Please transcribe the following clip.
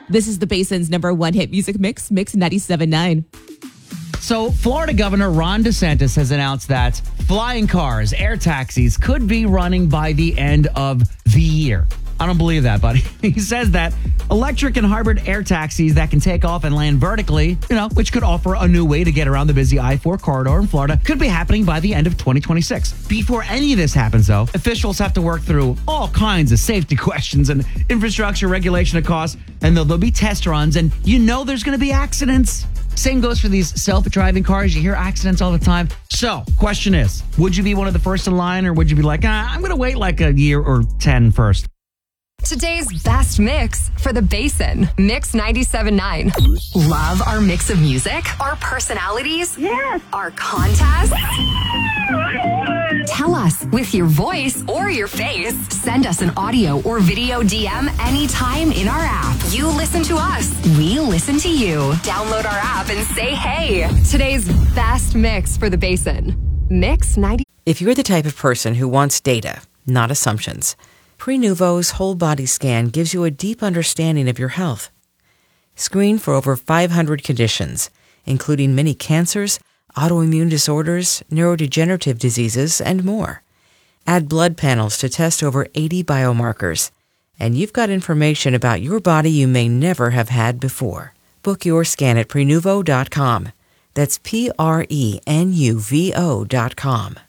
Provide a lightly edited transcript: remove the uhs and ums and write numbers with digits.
This is the Basin's number one hit music mix, Mix 97.9. So, Florida Governor Ron DeSantis has announced that flying cars, air taxis, could be running by the end of the year. I don't believe that, buddy. He says that electric and hybrid air taxis that can take off and land vertically, which could offer a new way to get around the busy I-4 corridor in Florida, could be happening by the end of 2026. Before any of this happens, though, officials have to work through all kinds of safety questions and infrastructure regulation of costs, and there'll be test runs, and there's going to be accidents. Same goes for these self-driving cars. You hear accidents all the time. So, question is, would you be one of the first in line, or would you be like, I'm going to wait like a year or 10 first? Today's best mix for the Basin. Mix 97.9. Love our mix of music, our personalities, Yes. our contests. Tell us with your voice or your face. Send us an audio or video DM anytime in our app. You listen to us. We listen to you. Download our app and say hey. Today's best mix for the Basin. Mix 90. If you're the type of person who wants data, not assumptions, Prenuvo's whole body scan gives you a deep understanding of your health. Screen for over 500 conditions, including many cancers, autoimmune disorders, neurodegenerative diseases, and more. Add blood panels to test over 80 biomarkers, and you've got information about your body you may never have had before. Book your scan at Prenuvo.com. That's Prenuvo.com.